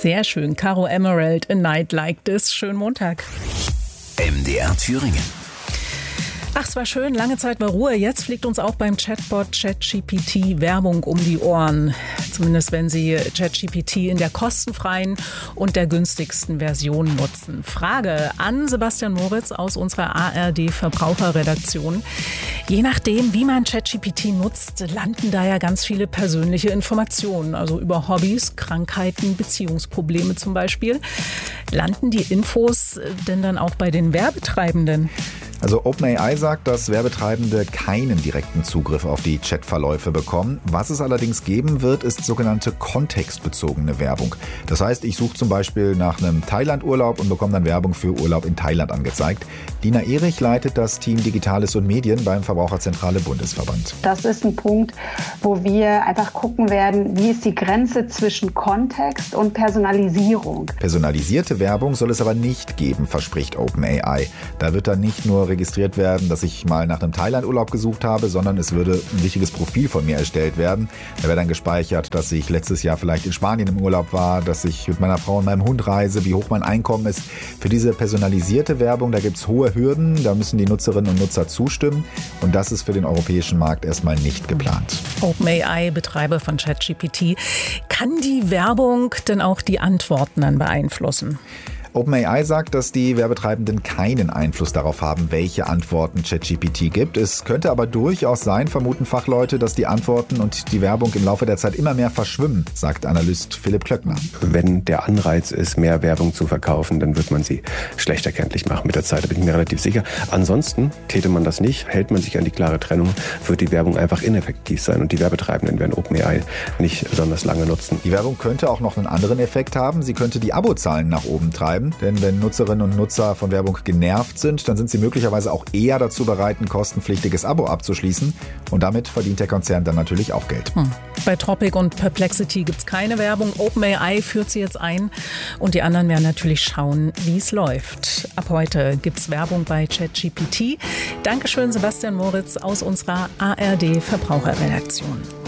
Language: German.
Sehr schön. Caro Emerald, A Night Like This. Schönen Montag. MDR Thüringen. Ach, es war schön, lange Zeit war Ruhe. Jetzt fliegt uns auch beim Chatbot ChatGPT Werbung um die Ohren. Zumindest wenn Sie ChatGPT in der kostenfreien und der günstigsten Version nutzen. Frage an Sebastian Moritz aus unserer ARD-Verbraucherredaktion. Je nachdem, wie man ChatGPT nutzt, landen da ja ganz viele persönliche Informationen. Also über Hobbys, Krankheiten, Beziehungsprobleme zum Beispiel. Landen die Infos denn dann auch bei den Werbetreibenden? Also OpenAI sagt, dass Werbetreibende keinen direkten Zugriff auf die Chatverläufe bekommen. Was es allerdings geben wird, ist sogenannte kontextbezogene Werbung. Das heißt, ich suche zum Beispiel nach einem Thailand-Urlaub und bekomme dann Werbung für Urlaub in Thailand angezeigt. Dina Erich leitet das Team Digitales und Medien beim Verbraucherzentrale Bundesverband. Das ist ein Punkt, wo wir einfach gucken werden, wie ist die Grenze zwischen Kontext und Personalisierung. Personalisierte Werbung soll es aber nicht geben, verspricht OpenAI. Da wird dann nicht nur registriert werden, dass ich mal nach einem Thailand-Urlaub gesucht habe, sondern es würde ein wichtiges Profil von mir erstellt werden. Da wäre dann gespeichert, dass ich letztes Jahr vielleicht in Spanien im Urlaub war, dass ich mit meiner Frau und meinem Hund reise, wie hoch mein Einkommen ist. Für diese personalisierte Werbung, da gibt es hohe Hürden, da müssen die Nutzerinnen und Nutzer zustimmen und das ist für den europäischen Markt erstmal nicht geplant. OpenAI, Betreiber von ChatGPT, kann die Werbung denn auch die Antworten dann beeinflussen? OpenAI sagt, dass die Werbetreibenden keinen Einfluss darauf haben, welche Antworten ChatGPT gibt. Es könnte aber durchaus sein, vermuten Fachleute, dass die Antworten und die Werbung im Laufe der Zeit immer mehr verschwimmen, sagt Analyst Philipp Klöckner. Wenn der Anreiz ist, mehr Werbung zu verkaufen, dann wird man sie schlecht erkenntlich machen mit der Zeit, da bin ich mir relativ sicher. Ansonsten täte man das nicht, hält man sich an die klare Trennung, wird die Werbung einfach ineffektiv sein und die Werbetreibenden werden OpenAI nicht besonders lange nutzen. Die Werbung könnte auch noch einen anderen Effekt haben. Sie könnte die Abozahlen nach oben treiben. Denn wenn Nutzerinnen und Nutzer von Werbung genervt sind, dann sind sie möglicherweise auch eher dazu bereit, ein kostenpflichtiges Abo abzuschließen. Und damit verdient der Konzern dann natürlich auch Geld. Bei Tropic und Perplexity gibt es keine Werbung. OpenAI führt sie jetzt ein. Und die anderen werden natürlich schauen, wie es läuft. Ab heute gibt es Werbung bei ChatGPT. Dankeschön, Sebastian Moritz aus unserer ARD-Verbraucherredaktion.